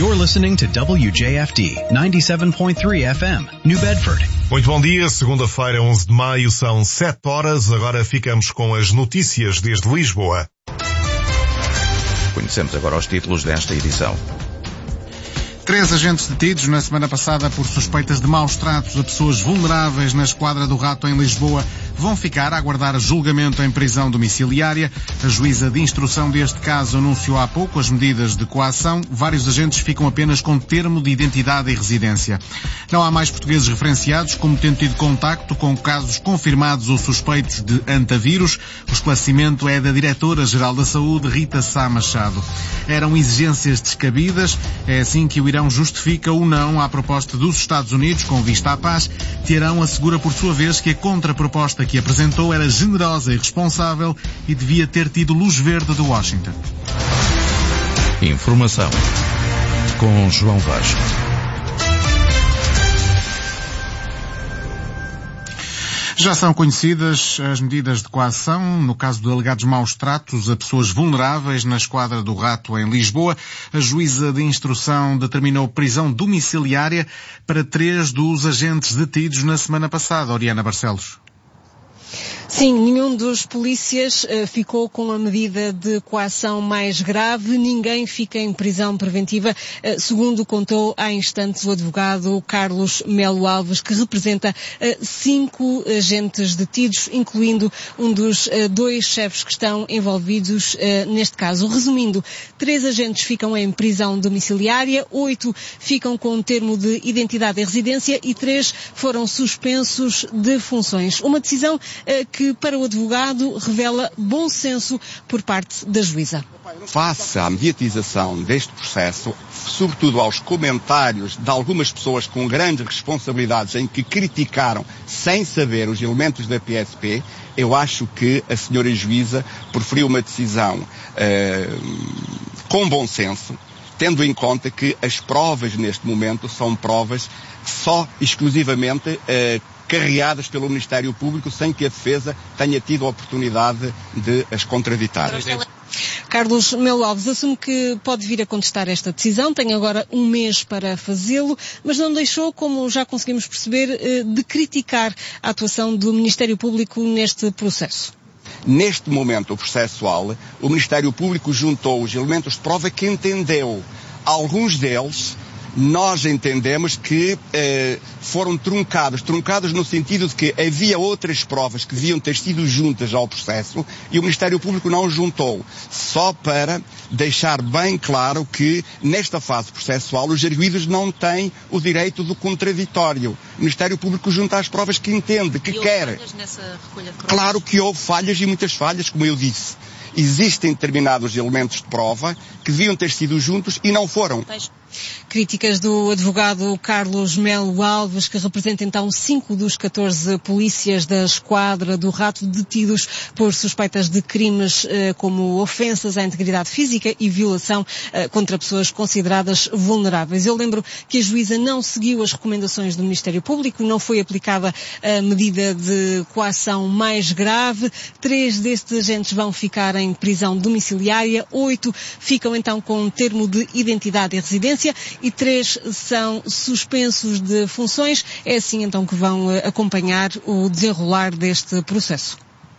You're listening to WJFD 97.3 FM, New Bedford. Muito bom dia, segunda-feira, 11 de maio, são 7 horas. Agora ficamos com as notícias desde Lisboa. Conhecemos agora os títulos desta edição. 3 agentes detidos na semana passada por suspeitas de maus tratos a pessoas vulneráveis na Esquadra do Rato em Lisboa vão ficar a aguardar julgamento em prisão domiciliária. A juíza de instrução deste caso anunciou há pouco as medidas de coação. Vários agentes ficam apenas com termo de identidade e residência. Não há mais portugueses referenciados como tendo tido contacto com casos confirmados ou suspeitos de antavírus. O esclarecimento é da Diretora-Geral da Saúde, Rita Sá Machado. Eram exigências descabidas. É assim que o Irão justifica o não à proposta dos Estados Unidos com vista à paz. Teherão assegura por sua vez que a contraproposta que apresentou era generosa e responsável e devia ter tido luz verde de Washington. Informação com João Vaz. Já são conhecidas as medidas de coação no caso de alegados maus tratos a pessoas vulneráveis na Esquadra do Rato em Lisboa. A juíza de instrução determinou prisão domiciliária para 3 dos agentes detidos na semana passada. Oriana Barcelos. Sim, nenhum dos polícias ficou com a medida de coação mais grave, ninguém fica em prisão preventiva, segundo contou há instantes o advogado Carlos Melo Alves, que representa 5 agentes detidos, incluindo um dos 2 chefes que estão envolvidos neste caso. Resumindo, 3 agentes ficam em prisão domiciliária, 8 ficam com termo de identidade e residência e 3 foram suspensos de funções. Uma decisão que para o advogado revela bom senso por parte da juíza. Face à mediatização deste processo, sobretudo aos comentários de algumas pessoas com grandes responsabilidades em que criticaram sem saber os elementos da PSP, eu acho que a senhora juíza preferiu uma decisão com bom senso, tendo em conta que as provas neste momento são provas só exclusivamente carreadas pelo Ministério Público sem que a defesa tenha tido a oportunidade de as contraditar. Carlos Melo Alves assume que pode vir a contestar esta decisão, tem agora um mês para fazê-lo, mas não deixou, como já conseguimos perceber, de criticar a atuação do Ministério Público neste processo. Neste momento processual, o Ministério Público juntou os elementos de prova que entendeu. Alguns deles nós entendemos que foram truncados no sentido de que havia outras provas que deviam ter sido juntas ao processo e o Ministério Público não juntou, só para deixar bem claro que nesta fase processual os arguidos não têm o direito do contraditório. O Ministério Público junta as provas que entende, que quer. Houve falhas nessa recolha de provas? Claro que houve falhas e muitas falhas, como eu disse. Existem determinados elementos de prova que deviam ter sido juntos e não foram. Críticas do advogado Carlos Melo Alves, que representa então 5 dos 14 polícias da Esquadra do Rato detidos por suspeitas de crimes como ofensas à integridade física e violação contra pessoas consideradas vulneráveis. Eu lembro que a juíza não seguiu as recomendações do Ministério Público, não foi aplicada a medida de coação mais grave. 3 destes agentes vão ficar em prisão domiciliária, 8 ficam então com um termo de identidade e residência e 3 são suspensos de funções. É assim então que vão acompanhar o desenrolar deste processo.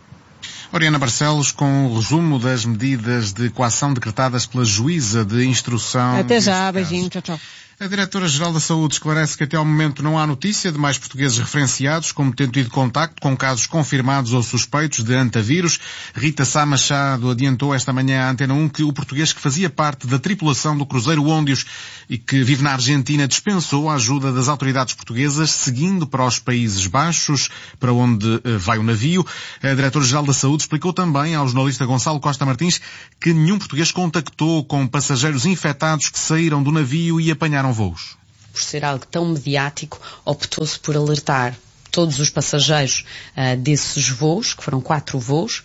Oriana Barcelos com o resumo das medidas de coação decretadas pela juíza de instrução. Até já, beijinho, tchau, tchau. A Diretora-Geral da Saúde esclarece que até ao momento não há notícia de mais portugueses referenciados como tendo tido contacto com casos confirmados ou suspeitos de antavírus. Rita Sá Machado adiantou esta manhã à Antena 1 que o português que fazia parte da tripulação do cruzeiro Óndios e que vive na Argentina dispensou a ajuda das autoridades portuguesas, seguindo para os Países Baixos, para onde vai o navio. A Diretora-Geral da Saúde explicou também ao jornalista Gonçalo Costa Martins que nenhum português contactou com passageiros infectados que saíram do navio e apanharam voos. Por ser algo tão mediático, optou-se por alertar todos os passageiros desses voos, que foram 4 voos,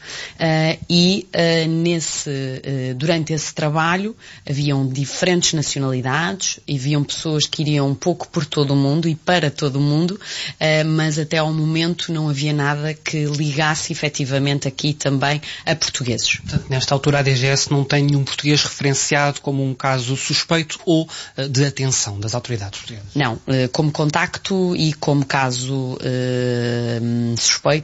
durante esse trabalho haviam diferentes nacionalidades, haviam pessoas que iriam um pouco por todo o mundo e para todo o mundo, mas até ao momento não havia nada que ligasse efetivamente aqui também a portugueses. Portanto, nesta altura a DGS não tem nenhum português referenciado como um caso suspeito ou de atenção das autoridades portuguesas? Não, como contacto e como caso suspeito